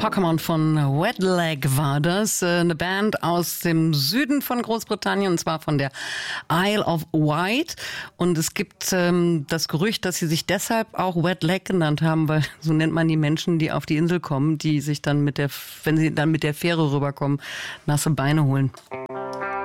Pokémon von Wet Leg war das. Eine Band aus dem Süden von Großbritannien, und zwar von der Isle of Wight. Und es gibt das Gerücht, dass sie sich deshalb auch Wet Leg genannt haben, weil so nennt man die Menschen, die auf die Insel kommen, die sich dann wenn sie dann mit der Fähre rüberkommen, nasse Beine holen.